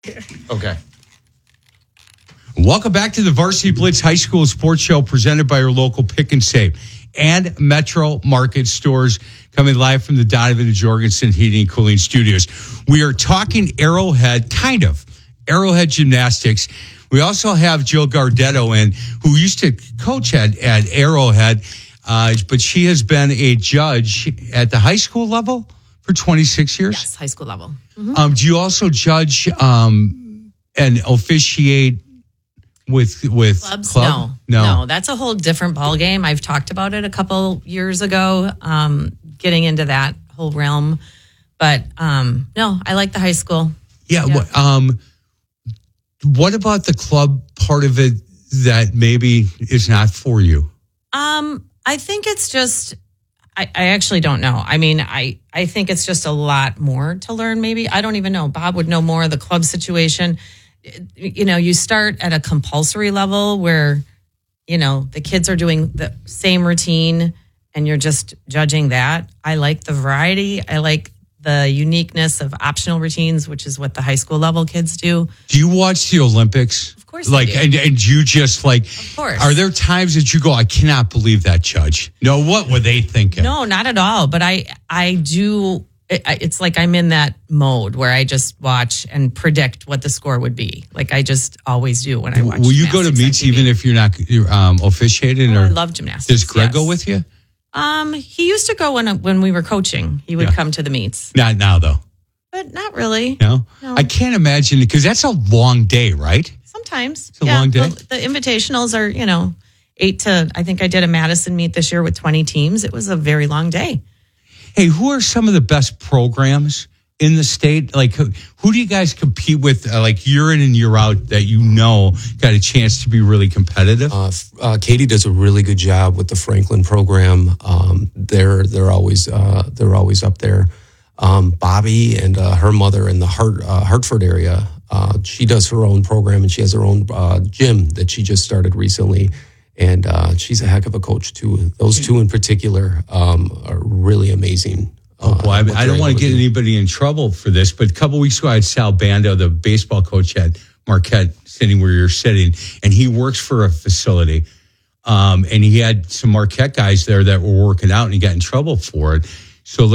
Okay. Welcome back to the Varsity Blitz High School Sports Show presented by your local Pick and Save and Metro Market stores, coming live from the Donovan and Jorgensen Heating and Cooling Studios. We are talking Arrowhead Gymnastics. We also have Jill Gardetto in, who used to coach at Arrowhead, but she has been a judge at the high school level for 26 years. Yes, high school level. Mm-hmm. Do you also judge and officiate with clubs? Club? No, that's a whole different ballgame. I've talked about it a couple years ago, getting into that whole realm. But no, I like the high school. Yeah. What about the club part of it that maybe is not for you? I think it's just, I actually don't know. I mean, I think it's just a lot more to learn, maybe. I don't even know. Bob would know more of the club situation. You know, you start at a compulsory level where, you know, the kids are doing the same routine and you're just judging that. I like the variety. I like the uniqueness of optional routines, which is what the high school level kids do. Do you watch the Olympics? Of course. Like, I do. and you just like, of course. Are there times that you go, I cannot believe that judge? No, what were they thinking? No, not at all. But I do. It's like I'm in that mode where I just watch and predict what the score would be. Like I just always do when I watch. Will you go to meets even if you're not officiating? I love gymnastics. Does Greg go with you? He used to go when we were coaching. He would come to the meets. Not now, though. But not really. No? I can't imagine, because that's a long day, right? Sometimes. It's a long day. The invitationals are, 8 to, I think I did a Madison meet this year with 20 teams. It was a very long day. Hey, who are some of the best programs in the state? Like, who do you guys compete with, like year in and year out, that got a chance to be really competitive? Katie does a really good job with the Franklin program. They're always up there. Bobby and her mother in the Hartford area, she does her own program, and she has her own gym that she just started recently. And she's a heck of a coach, too. Those two in particular are really amazing. I don't want to get anybody in trouble for this, but a couple weeks ago, I had Sal Bando, the baseball coach at Marquette, sitting where you're sitting, and he works for a facility. And he had some Marquette guys there that were working out, and he got in trouble for it. So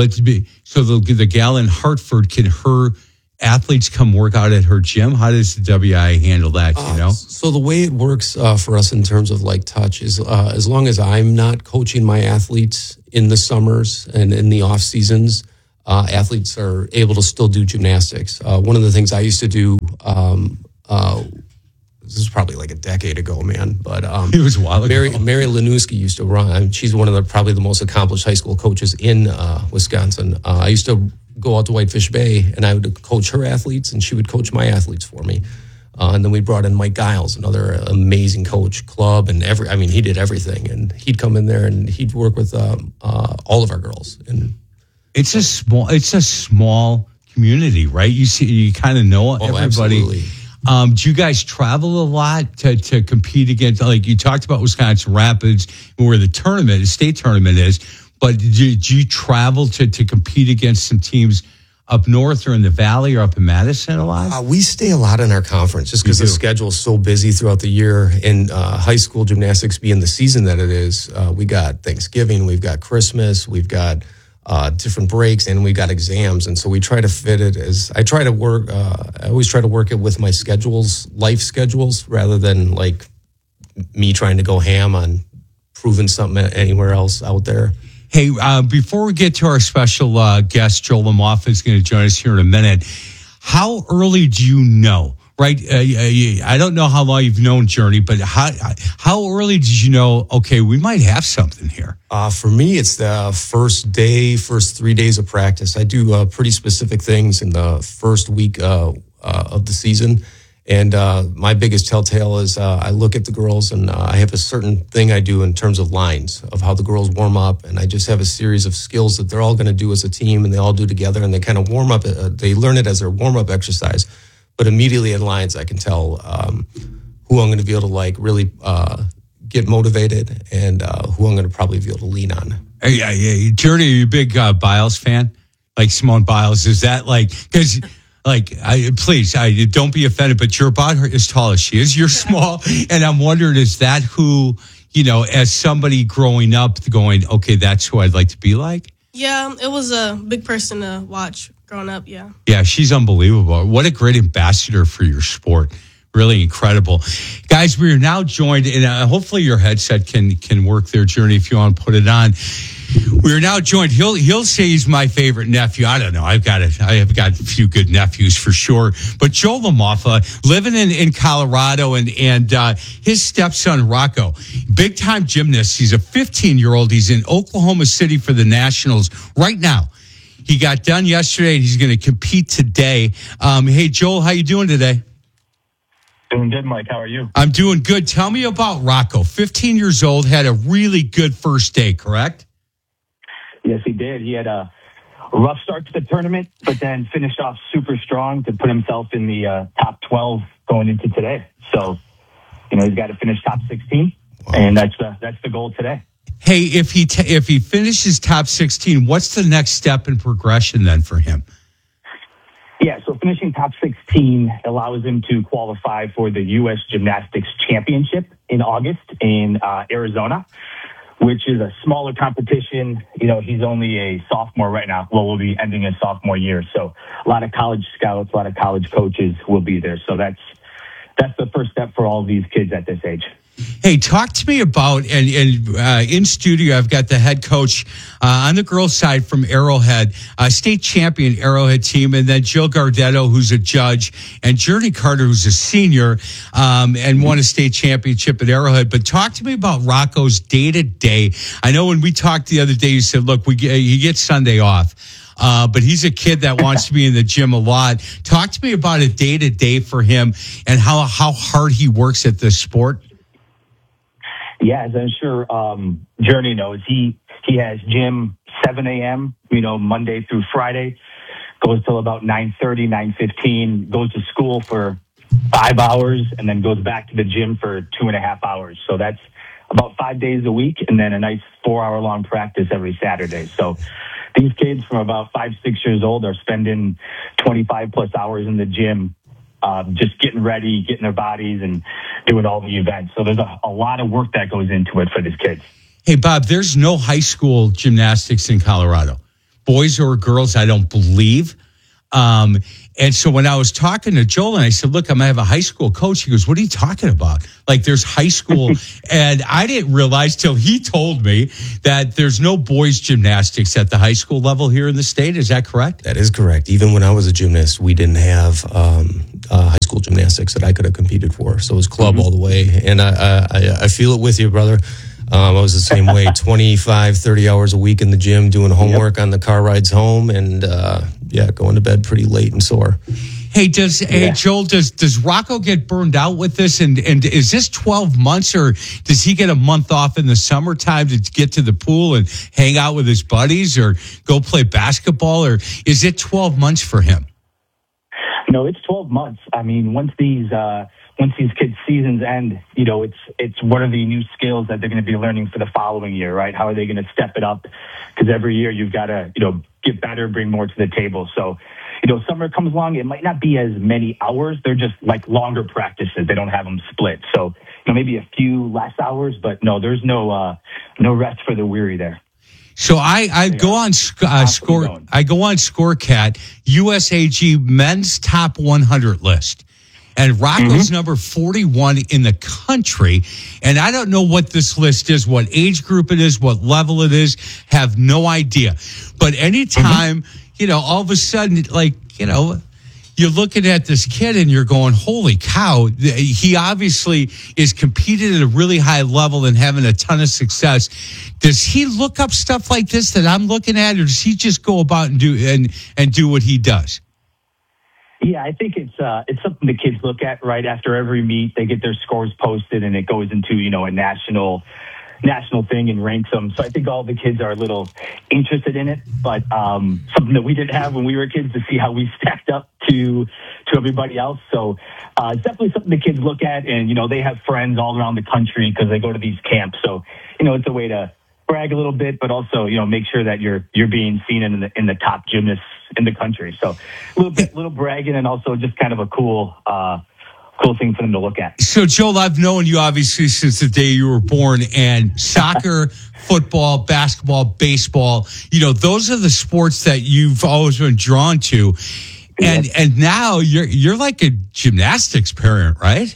the gal in Hartford, can her athletes come work out at her gym? How does the WI handle that, So the way it works for us in terms of like touch is as long as I'm not coaching my athletes in the summers and in the off seasons, athletes are able to still do gymnastics. One of the things I used to do, this is probably like a decade ago, man, but it was a while ago. Mary Lanuski used to run. She's one of probably the most accomplished high school coaches in Wisconsin. I used to go out to Whitefish Bay, and I would coach her athletes, and she would coach my athletes for me. And then we brought in Mike Giles, another amazing coach, club, and he did everything. And he'd come in there and he'd work with all of our girls. And it's a small community, right? You kind of know everybody. Absolutely. Do you guys travel a lot to compete against? Like you talked about Wisconsin Rapids, where the state tournament is. But do you travel to compete against some teams up north or in the Valley or up in Madison a lot? We stay a lot in our conference just because the schedule is so busy throughout the year. And high school gymnastics being the season that it is, we got Thanksgiving, we've got Christmas, we've got different breaks, and we got exams. And so we try to fit it I always try to work it with my life schedules, rather than like me trying to go ham on proving something anywhere else out there. Hey, before we get to our special guest, Joel Lamoff is going to join us here in a minute. How early do you know, right? I don't know how long you've known Journey, but how early did you know, okay, we might have something here? For me, it's the first 3 days of practice. I do pretty specific things in the first week of the season. And my biggest telltale is I look at the girls, and I have a certain thing I do in terms of lines of how the girls warm up. And I just have a series of skills that they're all going to do as a team, and they all do together, and they kind of warm up. They learn it as their warm-up exercise. But immediately in lines, I can tell who I'm going to be able to really get motivated, and who I'm going to probably be able to lean on. Journey, are you a big Biles fan? Like Simone Biles? Is that because please, don't be offended, but you're about as tall as she is. You're small. And I'm wondering, is that who, as somebody growing up going, okay, that's who I'd like to be like? Yeah, it was a big person to watch growing up, yeah. Yeah, she's unbelievable. What a great ambassador for your sport. Really incredible. Guys, we are now joined, and hopefully your headset can work their journey if you want to put it on. We are now joined. He'll say he's my favorite nephew. I don't know. I have got a few good nephews for sure. But Joe LaMoffa, living in Colorado, and his stepson Rocco, big time gymnast. He's a 15-year-old. He's in Oklahoma City for the Nationals right now. He got done yesterday, and he's going to compete today. Hey, Joel, how you doing today? Doing good, Mike. How are you? I'm doing good. Tell me about Rocco. 15 years old, had a really good first day, correct? Yes, he did. He had a rough start to the tournament, but then finished off super strong to put himself in the top 12 going into today. So, he's got to finish top 16, and that's the goal today. Hey, if he finishes top 16, what's the next step in progression then for him? Yeah, so finishing top 16 allows him to qualify for the U.S. Gymnastics Championship in August in Arizona, which is a smaller competition. He's only a sophomore right now. Well, we'll be ending his sophomore year. So a lot of college scouts, a lot of college coaches will be there. So that's the first step for all of these kids at this age. Hey, talk to me about, and in studio, I've got the head coach on the girls' side from Arrowhead, state champion Arrowhead team, and then Jill Gardetto, who's a judge, and Journey Carter, who's a senior, and won a state championship at Arrowhead. But talk to me about Rocco's day-to-day. I know when we talked the other day, you said, look, he gets Sunday off. But he's a kid that wants to be in the gym a lot. Talk to me about a day-to-day for him and how hard he works at this sport. Yeah, as I'm sure Journey knows, he has gym 7 a.m., Monday through Friday, goes till about 9:30, 9:15, goes to school for 5 hours, and then goes back to the gym for 2.5 hours. So that's about 5 days a week, and then a nice 4-hour-long practice every Saturday. So these kids from about 5, 6 years old are spending 25 plus hours in the gym, just getting ready, getting their bodies, and doing all the events. So there's a lot of work that goes into it for these kids. Hey, Bob, there's no high school gymnastics in Colorado. Boys or girls, I don't believe. And so when I was talking to Joel and I said, look, I'm going to have a high school coach. He goes, what are you talking about? Like there's high school. And I didn't realize till he told me that there's no boys gymnastics at the high school level here in the state. Is that correct? That is correct. Even when I was a gymnast, we didn't have high school gymnastics that I could have competed for. So it was club all the way. And I feel it with you, brother. I was the same way, 25, 30 hours a week in the gym, doing homework on the car rides home, and going to bed pretty late and sore. Hey, Joel, does Rocco get burned out with this? And is this 12 months, or does he get a month off in the summertime to get to the pool and hang out with his buddies or go play basketball, or is it 12 months for him? No, it's 12 months. I mean, once these kids' seasons end, it's what are the new skills that they're going to be learning for the following year, right? How are they going to step it up? Because every year you've got to, get better, bring more to the table. So, summer comes along, it might not be as many hours. They're just like longer practices. They don't have them split. So, maybe a few less hours, but no, there's no rest for the weary there. So I go on Score. I go on ScoreCat, USAG men's top 100 list. And Rocco's number 41 in the country. And I don't know what this list is, what age group it is, what level it is, have no idea. But anytime, all of a sudden, you're looking at this kid and you're going, holy cow, he obviously is competing at a really high level and having a ton of success. Does he look up stuff like this that I'm looking at, or does he just go about and do what he does? Yeah, I think it's something the kids look at right after every meet. They get their scores posted, and it goes into a national thing and ranks them. So I think all the kids are a little interested in it, but something that we didn't have when we were kids to see how we stacked up to everybody else. So it's definitely something the kids look at, and they have friends all around the country because they go to these camps. So it's a way to brag a little bit, but also, make sure that you're being seen in the top gymnasts in the country. So a little bragging, and also just kind of a cool thing for them to look at. So, Joel, I've known you obviously since the day you were born, and soccer, football, basketball, baseball, those are the sports that you've always been drawn to. And now you're like a gymnastics parent, right?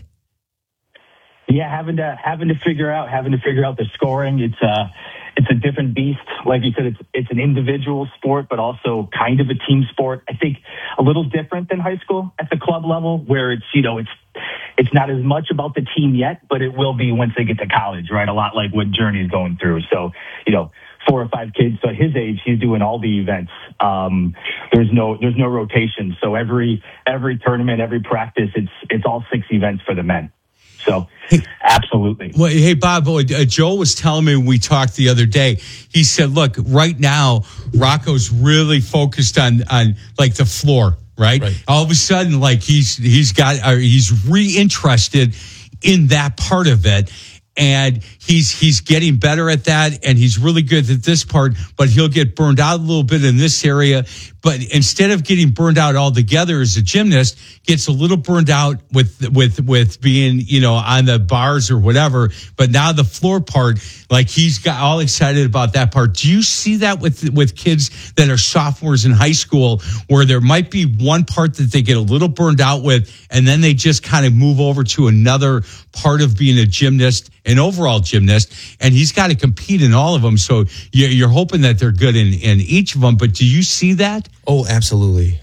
Yeah, having to figure out the scoring. It's a different beast. Like you said, it's an individual sport, but also kind of a team sport. I think a little different than high school at the club level, where it's not as much about the team yet, but it will be once they get to college, right? A lot like what Journey's going through. So, 4 or 5 kids. So at his age, he's doing all the events. There's no rotation. So every tournament, every practice, it's all 6 events for the men. So absolutely. Well, hey, Bob, Joel was telling me when we talked the other day, he said, look, right now, Rocco's really focused on like the floor, right? All of a sudden, like he's reinterested in that part of it. And he's getting better at that, and he's really good at this part, but he'll get burned out a little bit in this area. But instead of getting burned out altogether as a gymnast, gets a little burned out with being, on the bars or whatever. But now the floor part, like he's got all excited about that part. Do you see that with kids that are sophomores in high school, where there might be one part that they get a little burned out with, and then they just kind of move over to another part of being a gymnast, an overall gymnast, and he's got to compete in all of them. So you're hoping that they're good in each of them. But do you see that? Oh, absolutely.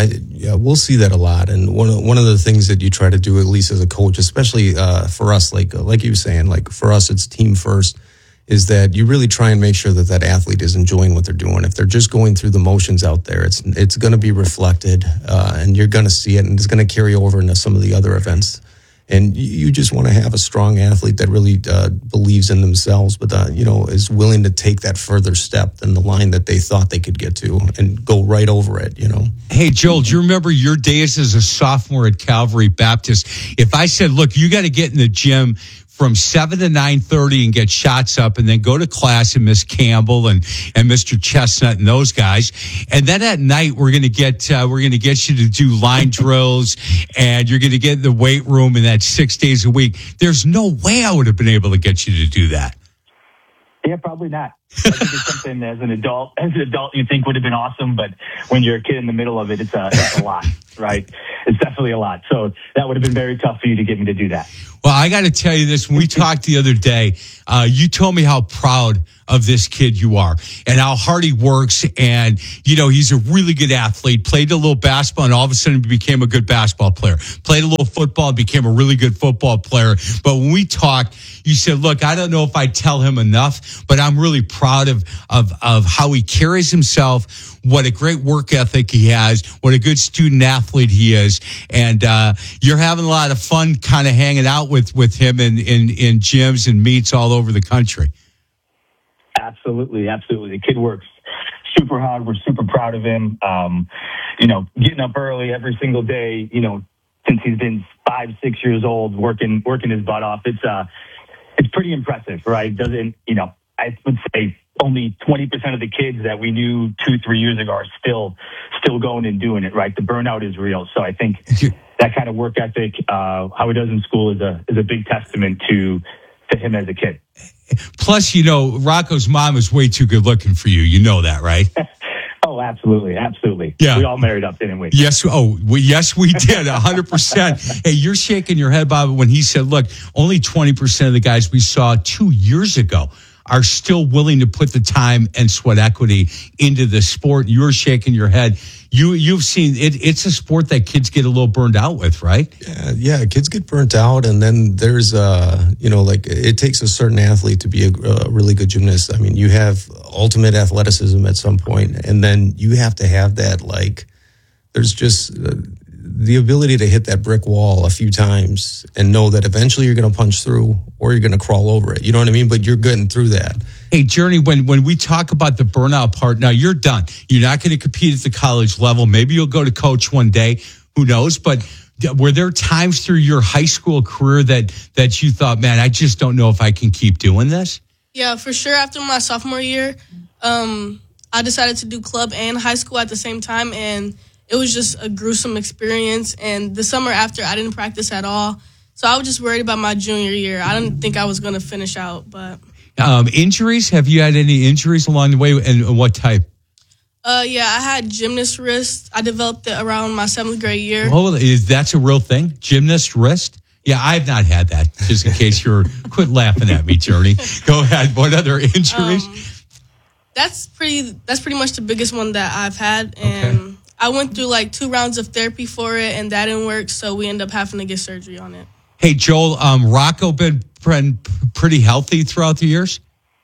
We'll see that a lot. And one of the things that you try to do, at least as a coach, especially for us, like you were saying, like for us, it's team first, is that you really try and make sure that athlete is enjoying what they're doing. If they're just going through the motions out there, it's going to be reflected, and you're going to see it, and it's going to carry over into some of the other events. And you just want to have a strong athlete that really believes in themselves, but is willing to take that further step than the line that they thought they could get to and go right over it. Hey, Joel, do you remember your days as a sophomore at Calvary Baptist? If I said, look, you got to get in the gym from 7 to 9:30 and get shots up, and then go to class and Miss Campbell and Mr. Chestnut and those guys, and then at night we're gonna get you to do line drills, and you're gonna get in the weight room, and that's 6 days a week. There's no way I would have been able to get you to do that. Yeah, probably not. I think it's something as an adult you think would have been awesome, but when you're a kid in the middle of it, it's a lot, right? It's definitely a lot. So that would have been very tough for you to get me to do that. Well, I got to tell you this. When we talked the other day, you told me how proud of this kid you are and how hard he works. And, he's a really good athlete, played a little basketball, and all of a sudden became a good basketball player, played a little football and became a really good football player. But when we talked, you said, look, I don't know if I tell him enough, but I'm really proud of how he carries himself, what a great work ethic he has, what a good student athlete he is. And you're having a lot of fun kind of hanging out with him in gyms and meets all over the country. Absolutely. The kid works super hard. We're super proud of him. Getting up early every single day, since he's been 5-6 years old, working his butt off. It's pretty impressive, right? I would say only 20% of the kids that we knew 2-3 years ago are still going and doing it, right? The burnout is real. So I think that kind of work ethic, how he does in school is a big testament to him as a kid. Plus, Rocco's mom is way too good looking for you. You know that, right? Oh, absolutely. Yeah. We all married up, didn't we? Yes. Yes, we did. 100%. Hey, you're shaking your head, Bob, when he said, look, only 20% of the guys we saw 2 years ago are still willing to put the time and sweat equity into the sport. You're shaking your head. You've seen it. It's a sport that kids get a little burned out with, right? Yeah, kids get burnt out, and then there's it takes a certain athlete to be a really good gymnast. I mean, you have ultimate athleticism at some point, and then you have to have that there's just the ability to hit that brick wall a few times and know that eventually you're going to punch through or you're going to crawl over it. You know what I mean? But you're getting through that. Hey, Journey, when we talk about the burnout part, now you're done. You're not going to compete at the college level. Maybe you'll go to coach one day. Who knows? But were there times through your high school career that you thought, man, I just don't know if I can keep doing this? Yeah, for sure. After my sophomore year, I decided to do club and high school at the same time, and it was just a gruesome experience. And the summer after, I didn't practice at all. So I was just worried about my junior year. I didn't think I was going to finish out. But injuries? Have you had any injuries along the way, and what type? Yeah, I had gymnast wrist. I developed it around my 7th grade year. Oh, that's a real thing? Gymnast wrist? Yeah, I've not had that. Just in case you're quit laughing at me, Journey. Go ahead. What other injuries? That's pretty much the biggest one that I've had, and Okay. I went through like 2 rounds of therapy for it, and that didn't work. So we ended up having to get surgery on it. Hey, Joel, Rocco been pretty healthy throughout the years?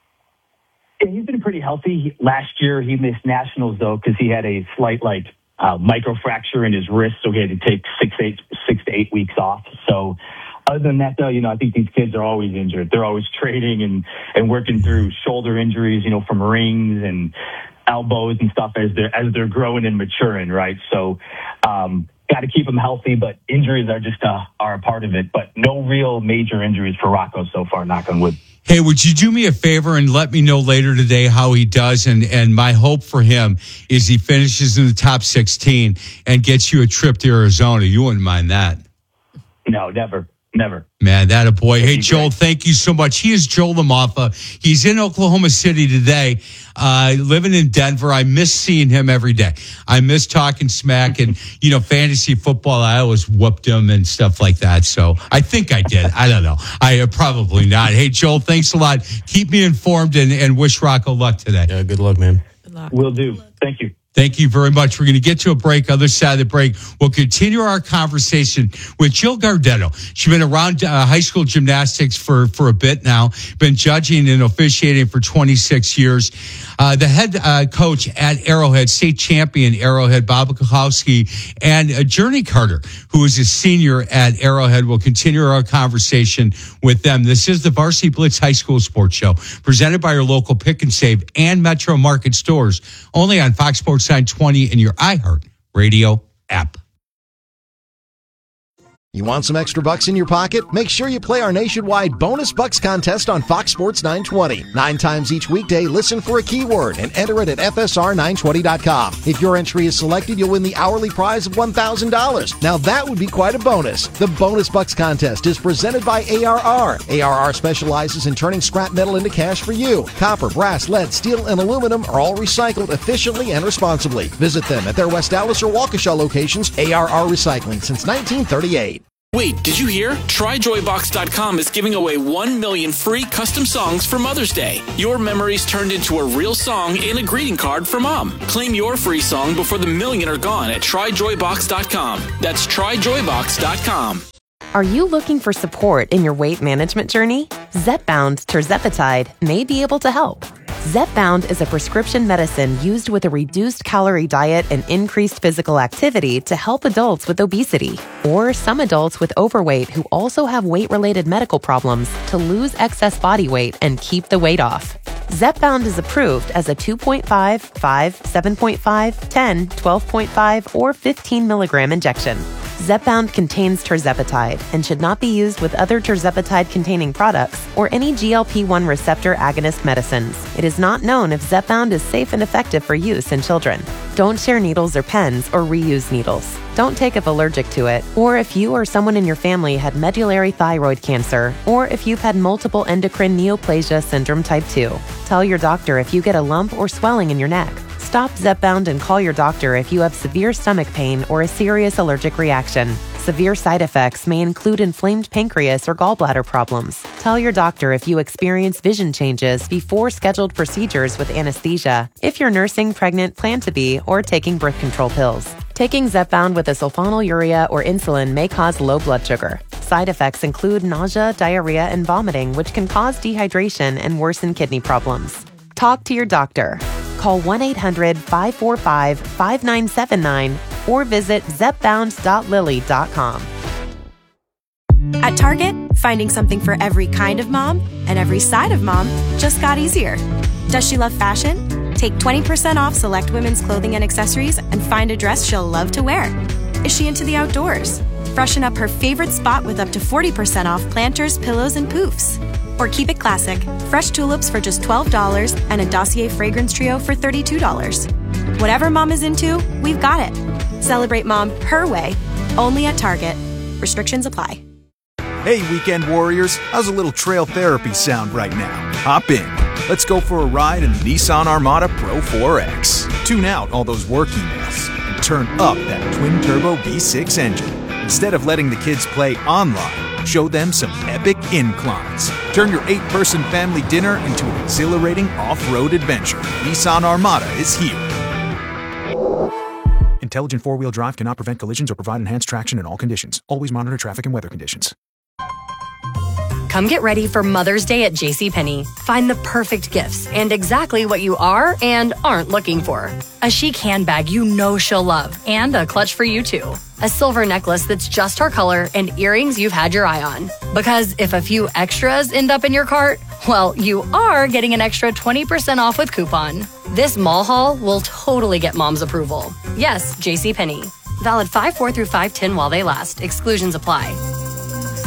Yeah, he's been pretty healthy. Last year, he missed nationals, though, because he had a slight, microfracture in his wrist, so he had to take 6 to 8 weeks off. So other than that, though, I think these kids are always injured. They're always training and working through shoulder injuries, from rings and elbows and stuff as they're growing and maturing, right? So got to keep them healthy, but injuries are just are a part of it. But no real major injuries for Rocco so far, knock on wood. Hey, would you do me a favor and let me know later today how he does? And my hope for him is he finishes in the top 16 and gets you a trip to Arizona. You wouldn't mind that. No, never. Man, that a boy. Hey, Joel, thank you so much. He is Joel Lamotha. He's in Oklahoma City today, living in Denver. I miss seeing him every day. I miss talking smack and, fantasy football. I always whooped him and stuff like that. So I think I did. I don't know. I probably not. Hey, Joel, thanks a lot. Keep me informed and wish Rocco luck today. Yeah, good luck, man. Good luck. Will do. Thank you. Thank you very much. We're going to get to a break. Other side of the break, we'll continue our conversation with Jill Gardetto. She's been around high school gymnastics for a bit now, been judging and officiating for 26 years. The head coach at Arrowhead, state champion Arrowhead, Bob Kowalski, and Journey Carter, who is a senior at Arrowhead. We'll continue our conversation with them. This is the Varsity Blitz High School Sports Show, presented by your local Pick and Save and Metro Market stores, only on Fox Sports 920 and your iHeart Radio app. You want some extra bucks in your pocket? Make sure you play our nationwide Bonus Bucks contest on Fox Sports 920. 9 times each weekday, listen for a keyword and enter it at FSR920.com. If your entry is selected, you'll win the hourly prize of $1,000. Now that would be quite a bonus. The Bonus Bucks contest is presented by ARR. ARR specializes in turning scrap metal into cash for you. Copper, brass, lead, steel, and aluminum are all recycled efficiently and responsibly. Visit them at their West Dallas or Waukesha locations. ARR Recycling since 1938. Wait, did you hear? TryJoyBox.com is giving away 1 million free custom songs for Mother's Day. Your memories turned into a real song and a greeting card for Mom. Claim your free song before the million are gone at TryJoyBox.com. That's TryJoyBox.com. Are you looking for support in your weight management journey? Zepbound tirzepatide may be able to help. Zepbound is a prescription medicine used with a reduced calorie diet and increased physical activity to help adults with obesity or some adults with overweight who also have weight-related medical problems to lose excess body weight and keep the weight off. Zepbound is approved as a 2.5, 5, 7.5, 10, 12.5, or 15 milligram injection. Zepbound contains tirzepatide and should not be used with other tirzepatide-containing products or any GLP-1 receptor agonist medicines. It is not known if Zepbound is safe and effective for use in children. Don't share needles or pens or reuse needles. Don't take if allergic to it, or if you or someone in your family had medullary thyroid cancer, or if you've had multiple endocrine neoplasia syndrome type 2. Tell your doctor if you get a lump or swelling in your neck. Stop Zepbound and call your doctor if you have severe stomach pain or a serious allergic reaction. Severe side effects may include inflamed pancreas or gallbladder problems. Tell your doctor if you experience vision changes before scheduled procedures with anesthesia, if you're nursing, pregnant, plan to be, or taking birth control pills. Taking Zepbound with a sulfonylurea or insulin may cause low blood sugar. Side effects include nausea, diarrhea, and vomiting, which can cause dehydration and worsen kidney problems. Talk to your doctor. Call 1-800-545-5979 or visit zepbound.lily.com. At Target, finding something for every kind of mom and every side of mom just got easier. Does she love fashion? Take 20% off select women's clothing and accessories and find a dress she'll love to wear. Is she into the outdoors? Freshen up her favorite spot with up to 40% off planters, pillows, and poofs. Or keep it classic. Fresh tulips for just $12 and a Dossier fragrance trio for $32. Whatever mom is into, we've got it. Celebrate mom her way, only at Target. Restrictions apply. Hey, weekend warriors, how's a little trail therapy sound right now? Hop in. Let's go for a ride in the Nissan Armada Pro 4X. Tune out all those work emails and turn up that twin-turbo V6 engine. Instead of letting the kids play online, show them some epic inclines. Turn your 8-person family dinner into an exhilarating off-road adventure. Nissan Armada is here. Intelligent four-wheel drive cannot prevent collisions or provide enhanced traction in all conditions. Always monitor traffic and weather conditions. Come get ready for Mother's Day at JCPenney. Find the perfect gifts and exactly what you are and aren't looking for. A chic handbag you know she'll love and a clutch for you too. A silver necklace that's just her color and earrings you've had your eye on. Because if a few extras end up in your cart, well, you are getting an extra 20% off with coupon. This mall haul will totally get mom's approval. Yes, JCPenney. Valid 5/4 through 5/10 while they last. Exclusions apply.